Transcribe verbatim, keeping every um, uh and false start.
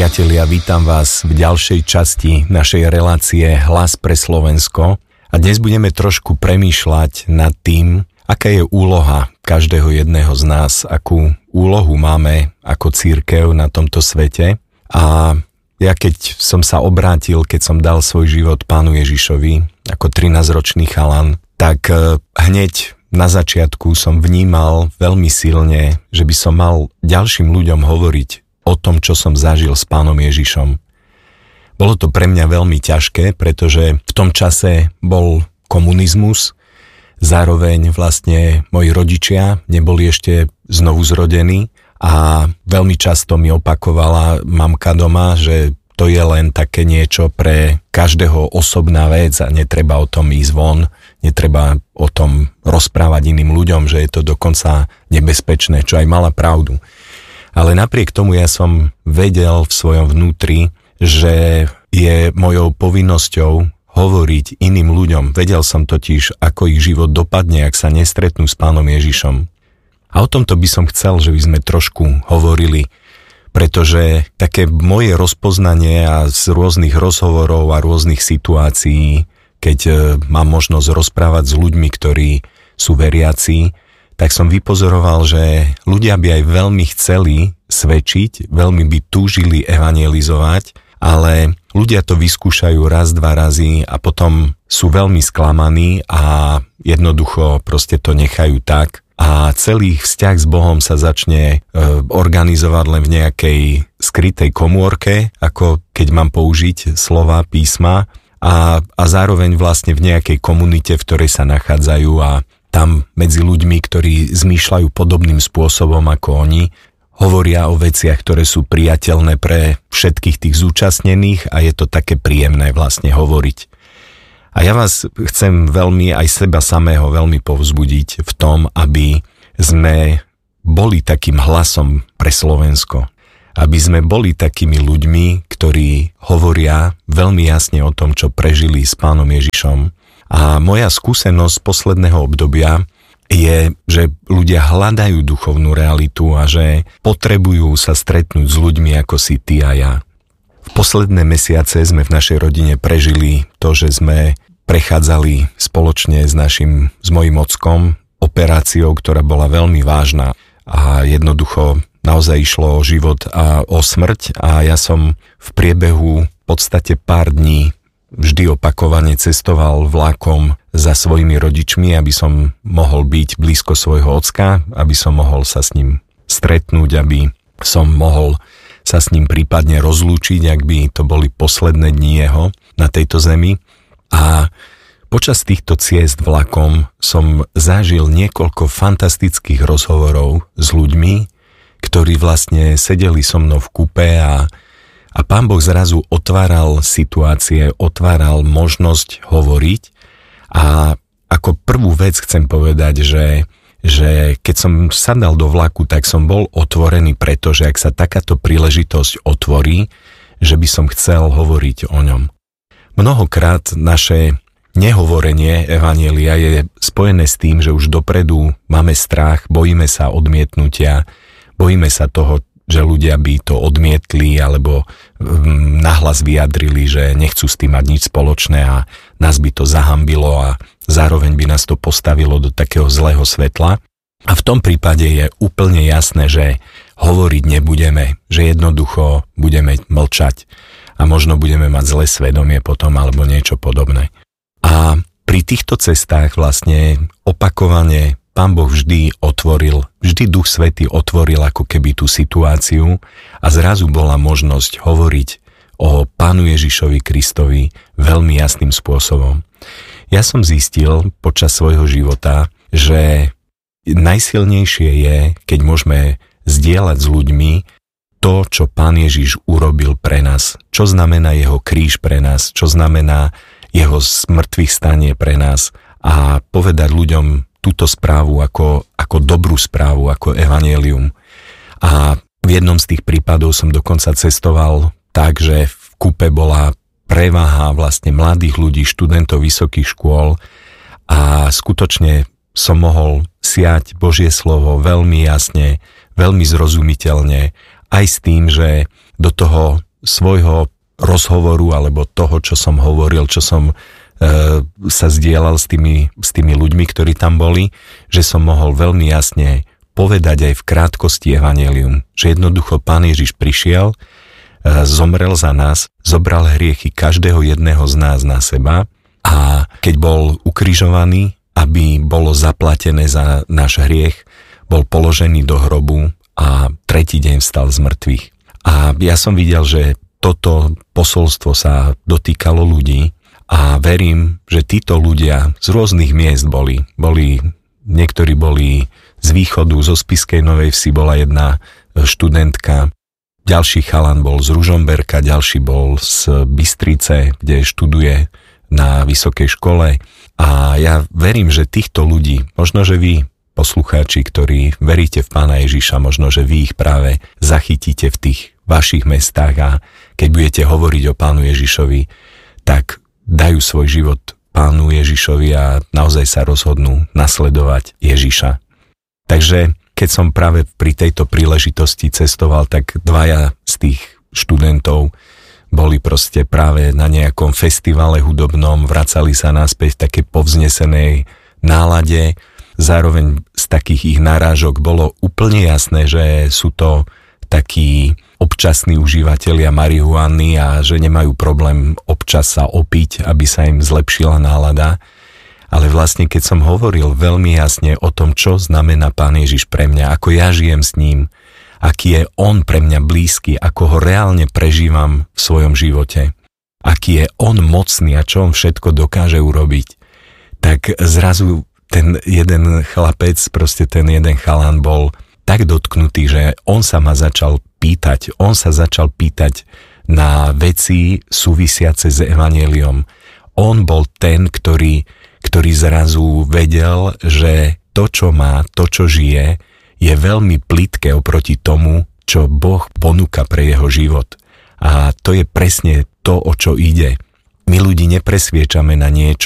Priatelia, vítam vás v ďalšej časti našej relácie Hlas pre Slovensko a dnes budeme trošku premýšľať nad tým, aká je úloha každého jedného z nás, akú úlohu máme ako cirkev na tomto svete. A ja keď som sa obrátil, keď som dal svoj život Pánu Ježišovi ako trinásťročný chalan, tak hneď na začiatku som vnímal veľmi silne, že by som mal ďalším ľuďom hovoriť o tom, čo som zažil s Pánom Ježišom. Bolo to pre mňa veľmi ťažké, pretože v tom čase bol komunizmus, zároveň vlastne moji rodičia neboli ešte znovu zrodení a veľmi často mi opakovala mamka doma, že to je len také niečo pre každého osobná vec a netreba o tom ísť von, netreba o tom rozprávať iným ľuďom, že je to dokonca nebezpečné, čo aj mala pravdu. Ale napriek tomu ja som vedel v svojom vnútri, že je mojou povinnosťou hovoriť iným ľuďom. Vedel som totiž, ako ich život dopadne, ak sa nestretnú s Pánom Ježišom. A o tomto by som chcel, že by sme trošku hovorili, pretože také moje rozpoznanie a z rôznych rozhovorov a rôznych situácií, keď mám možnosť rozprávať s ľuďmi, ktorí sú veriaci, tak som vypozoroval, že ľudia by aj veľmi chceli svedčiť, veľmi by túžili evanjelizovať, ale ľudia to vyskúšajú raz, dva razy a potom sú veľmi sklamaní a jednoducho proste to nechajú tak. A celý vzťah s Bohom sa začne e, organizovať len v nejakej skrytej komórke, ako keď mám použiť slova, písma a, a zároveň vlastne v nejakej komunite, v ktorej sa nachádzajú a tam medzi ľuďmi, ktorí zmýšľajú podobným spôsobom ako oni, hovoria o veciach, ktoré sú priateľné pre všetkých tých zúčastnených a je to také príjemné vlastne hovoriť. A ja vás chcem veľmi, aj seba samého veľmi povzbudiť v tom, aby sme boli takým hlasom pre Slovensko. Aby sme boli takými ľuďmi, ktorí hovoria veľmi jasne o tom, čo prežili s Pánom Ježišom. A moja skúsenosť posledného obdobia je, že ľudia hľadajú duchovnú realitu a že potrebujú sa stretnúť s ľuďmi ako si ty a ja. V posledné mesiace sme v našej rodine prežili to, že sme prechádzali spoločne s našim, s mojím ockom operáciou, ktorá bola veľmi vážna a jednoducho naozaj išlo o život a o smrť a ja som v priebehu v podstate pár dní vždy opakovane cestoval vlakom za svojimi rodičmi, aby som mohol byť blízko svojho ocka, aby som mohol sa s ním stretnúť, aby som mohol sa s ním prípadne rozlúčiť, ak by to boli posledné dni jeho na tejto zemi. A počas týchto ciest vlakom som zažil niekoľko fantastických rozhovorov s ľuďmi, ktorí vlastne sedeli so mnou v kupe a A Pán Boh zrazu otváral situácie, otváral možnosť hovoriť a ako prvú vec chcem povedať, že, že keď som sadal do vlaku, tak som bol otvorený, pretože ak sa takáto príležitosť otvorí, že by som chcel hovoriť o ňom. Mnohokrát naše nehovorenie evanjelia je spojené s tým, že už dopredu máme strach, bojíme sa odmietnutia, bojíme sa toho, že ľudia by to odmietli alebo um, nahlas vyjadrili, že nechcú s tým mať nič spoločné a nás by to zahambilo a zároveň by nás to postavilo do takého zlého svetla. A v tom prípade je úplne jasné, že hovoriť nebudeme, že jednoducho budeme mlčať a možno budeme mať zlé svedomie potom alebo niečo podobné. A pri týchto cestách vlastne opakovane Pán Boh vždy otvoril, vždy Duch Svätý otvoril ako keby tú situáciu a zrazu bola možnosť hovoriť o Pánu Ježišovi Kristovi veľmi jasným spôsobom. Ja som zistil počas svojho života, že najsilnejšie je, keď môžeme zdieľať s ľuďmi to, čo Pán Ježiš urobil pre nás, čo znamená jeho kríž pre nás, čo znamená jeho smrtvých stanie pre nás a povedať ľuďom túto správu ako, ako dobrú správu, ako evanjelium. A v jednom z tých prípadov som dokonca cestoval tak, že v kúpe bola prevaha vlastne mladých ľudí, študentov vysokých škôl a skutočne som mohol siať Božie slovo veľmi jasne, veľmi zrozumiteľne, aj s tým, že do toho svojho rozhovoru alebo toho, čo som hovoril, čo som e, sa zdieľal s tými, s tými ľuďmi, ktorí tam boli, že som mohol veľmi jasne povedať aj v krátkosti evanjelium, že jednoducho Pán Ježiš prišiel, e, zomrel za nás, zobral hriechy každého jedného z nás na seba a keď bol ukrižovaný, aby bolo zaplatené za náš hriech, bol položený do hrobu a tretí deň vstal z mŕtvych. A ja som videl, že toto posolstvo sa dotýkalo ľudí a verím, že títo ľudia z rôznych miest boli. boli niektorí boli z východu, zo Spišskej Novej Vsi bola jedna študentka, ďalší chalan bol z Ružomberka, ďalší bol z Bystrice, kde študuje na vysokej škole. A ja verím, že týchto ľudí, možno, že vy, poslucháči, ktorí veríte v Pána Ježiša, možno, že vy ich práve zachytíte v tých vašich mestách a keď budete hovoriť o Pánu Ježišovi, tak dajú svoj život Pánu Ježišovi a naozaj sa rozhodnú nasledovať Ježiša. Takže keď som práve pri tejto príležitosti cestoval, tak dvaja z tých študentov boli proste práve na nejakom festivale hudobnom, vracali sa naspäť v takej povznesenej nálade. Zároveň z takých ich narážok bolo úplne jasné, že sú to takí občasní užívateľia marihuany a že nemajú problém občas sa opiť, aby sa im zlepšila nálada. Ale vlastne keď som hovoril veľmi jasne o tom, čo znamená Pán Ježiš pre mňa, ako ja žijem s ním, aký je on pre mňa blízky, ako ho reálne prežívam v svojom živote, aký je on mocný a čo on všetko dokáže urobiť, tak zrazu ten jeden chlapec, proste ten jeden chalan bol tak dotknutý, že on sa ma začal pýtať, on sa začal pýtať na veci súvisiace s evanjeliom. On bol ten, ktorý, ktorý zrazu vedel, že to, čo má, to, čo žije, je veľmi plitké oproti tomu, čo Boh ponúka pre jeho život. A to je presne to, o čo ide. My ľudí nepresviečame na niečo,